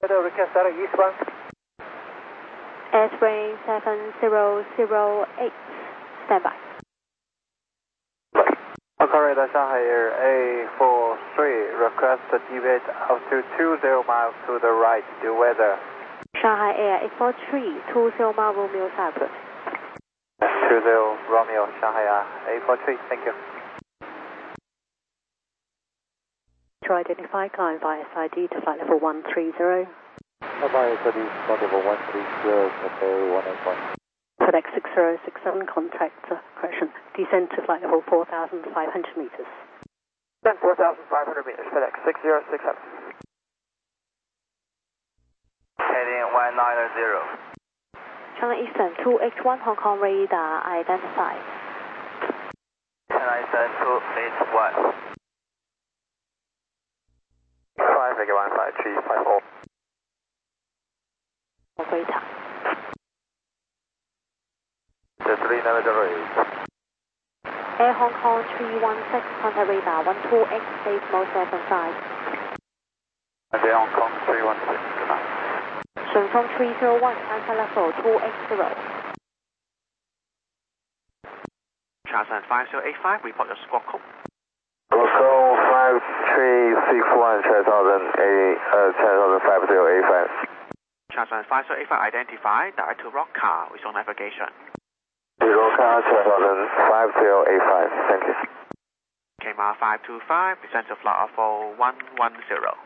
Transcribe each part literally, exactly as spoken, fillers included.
Request direct eastbound. Airplane seven zero zero eight, stand by. Operator Shanghai Air A four three, request to deviate altitude two zero miles to the right due weather. Shanghai Air eight four three, two zero mile Romeo Cyprus. two zero Romeo Shanghai Air eight four three, thank you. To identify, climb via S I D to flight level one three zero. Bye-bye, S I D, flight level one three zero, Cathay one eight one. FedEx six zero six seven, contact, uh, correction, descend to flight level four thousand five hundred meters. Descend four thousand five hundred meters, FedEx six zero six seven. Heading one nine zero. China Eastern two X one, Hong Kong radar identified. China Eastern two X one. five one five three five four. Operator. The three nine zero eight. Air Hong Kong three one six, contact radar one two X, safe mode seven five. Air Hong Kong three one six, good night. Shenzhong three zero one, transfer level two X zero. Charleston five zero eight five, report your squawk code. Local five three six one, Charleston five zero eight five. Charleston five zero eight five, identify, direct to Rock Car with your navigation. Rock Car, Charleston five zero eight five, thank you. K M R five two five, descend to flight level one one zero.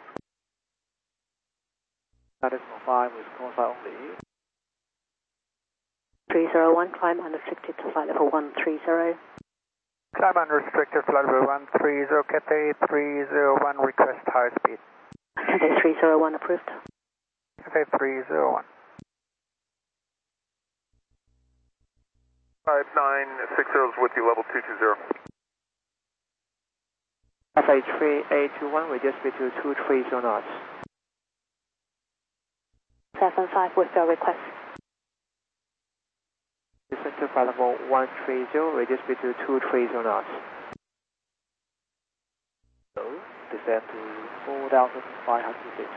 Decimal five with call sign only. three zero one, climb unrestricted to flight level one three zero. Climb unrestricted, flight level one three zero, Cathay three zero one, request higher speed. Cathay three zero one approved. Cathay three zero one. five nine six zero is with you, level two two zero. F H three A two one, reduce speed to two three zero knots. seven five with your request. Descend to flight level one three zero, reduce speed to two three zero knots. So, descend to four thousand five hundred feet.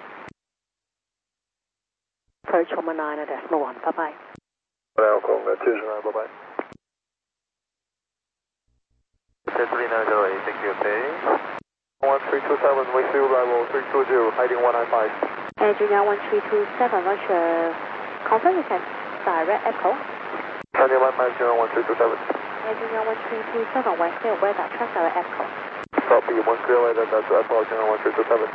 Approach one nine at decimal one, bye bye. Hong Kong two zero nine, bye bye. three nine zero eight, thank you, okay. one three two seven, we see arrival three two zero, heading one nine five. Engineer one three two seven, Roger. Confirm you can direct echo. Heading one five zero, one three two seven. Engineer one three two seven, one clear weather, track direct echo. Copy, one clear weather, that's echo, one three two seven.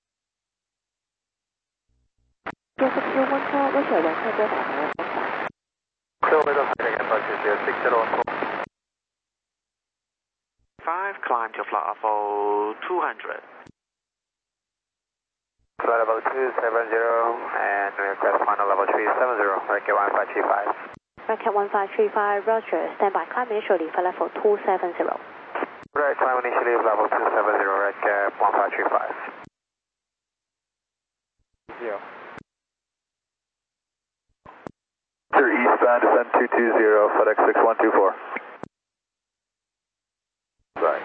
六四 Q 温车，威水人客波打来了。 Clear weather, heading echo, six zero one four. five, climb to flight level two hundred. Flight level two seven zero, and request final level three seven zero, Racket one five three five. Racket one five three five, Roger, standby, climb initially for level two seven zero. Right, climb initially level two seven zero, Racket one five three five. Zero. Sir, eastbound, descend two two zero, FedEx six one two four. Right.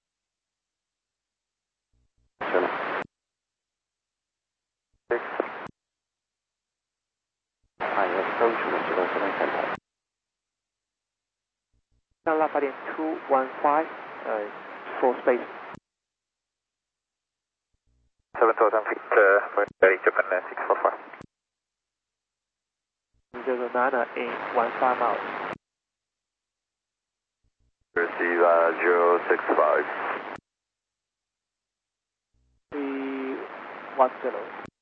Six. I approach Mister Wilson and contact. Now, left heading two one five, uh, full space. seven thousand feet, uh, ready to Japan six four four. zero nine in one five miles. Receive uh, zero six five. three one zero.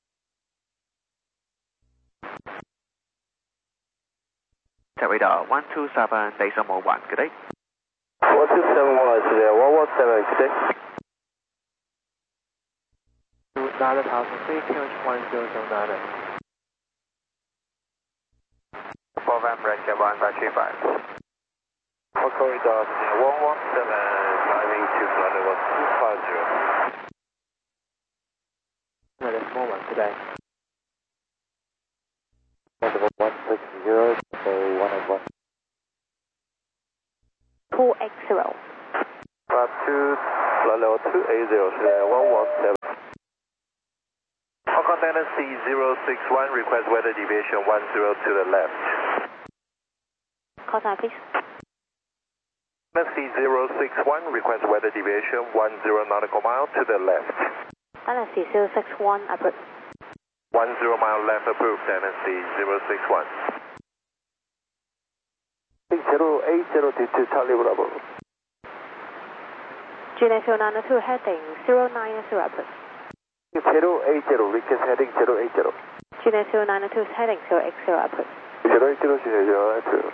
Radar one two seven, decimal one, good day. one two seven one, today, one one seven, good day. nine thousand feet, Q H one zero zero nine. November, one five three five. Corridor one one seven, climbing to flight level two five zero. Another small one today. Flight level one six zero, so one eight one. two X zero. Flight two, flight level two eight zero, today, one one seven. Montana C zero six one, request weather deviation one zero to the left. Call sign, please. C zero six one, request weather deviation one zero nautical mile to the left. Dana C zero six one, approved. one zero mile left approved, Dana C zero six one. zero eight zero to Charlie Bravo. G nine zero nine two, heading zero nine zero, approved. zero eight zero, request heading zero eight zero. G nine zero nine two, heading zero eight zero, approved. zero eight zero, zero eight zero.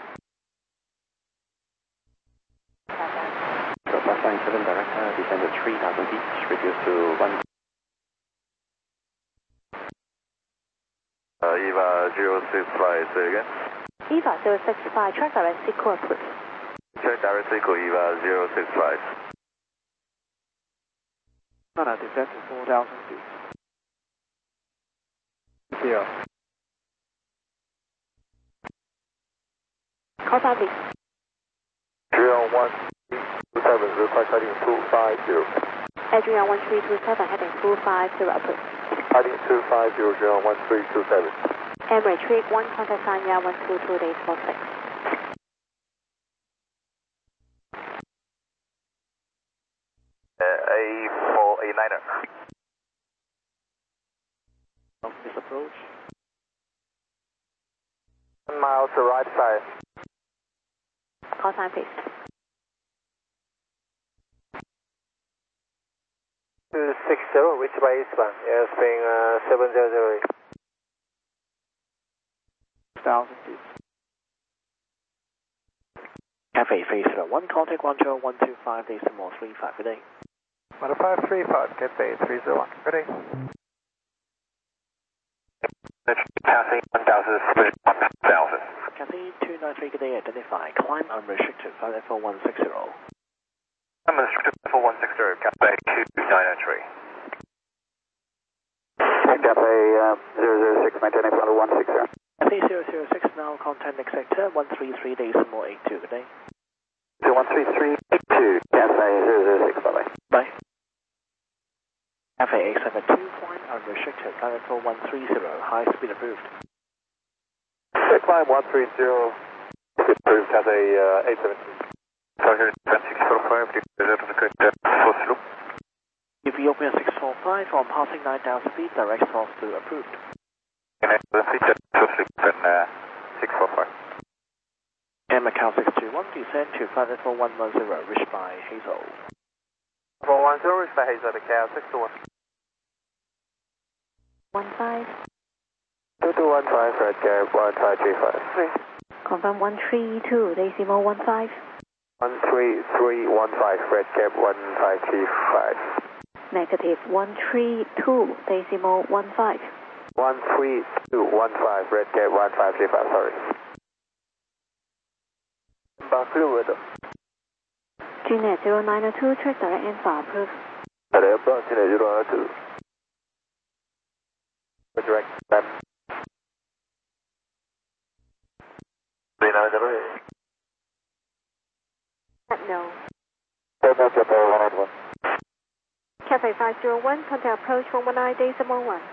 Southwest line seven director, descend to three thousand feet, reduce to one. Uh, Eva zero six five, say again. Eva zero six five, track direct sequel, approved. Check direct sequel, Eva zero six five. Nana, descend to four thousand feet. Zero. Call sign, please. zero one two seven, request heading two five zero. Adrian one three two seven, heading two five zero, approved. Heading two five zero, zero one three two seven. Emirates three one, contact sign yeah one two two days four six. Uh, A four A niner. Of this approach. One mile to right side. Call sign, please. two six zero, reached by eastbound, airspeed uh, seven zero zero eight. Thousand feet. Cafe three zero one, contact one zero one two five, decimal three five, good day. one five three five, Cafe three zero one, good day. Passing one thousand, one thousand. Cafe two nine three, good day, identify, climb unrestricted, five four one six zero. I'm restricted for one six zero, Cafe two nine three. Cafe uh, zero zero six, maintain for one six zero. Cafe zero zero six, now contact next sector, one three three, decimal eight two, good day. one three three eight two, Cafe zero zero six, bye bye. Bye. Cafe eight seven two, climb unrestricted, five four one three zero, high speed approved. Climb one three zero, approved, Cafe uh, eight seven two. Target six four five, full slope. Ethiopia six four five, on passing nine thousand feet, direct south to approved. six four five. And Macau six two one, descend to five four one one zero, reached by Hazel. four one zero, reached by Hazel, Macau six two one. one five. two two one five, red cap one five three five. Confirm one three two, decimal one five. one three three one five, red cap one five three five. Negative one three two, decimal one five. one three two one five, red cap one five three five, sorry. Barclay weather. G net zero nine two, track direct and far approved. Direct zero nine two. Direct left. three nine zero eight. No. one one. Cafe five zero one, contact approach one one nine, decimal one.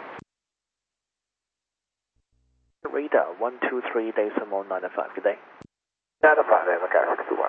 Radar one two three, decimal nine five, good day. nine five, okay, six two one.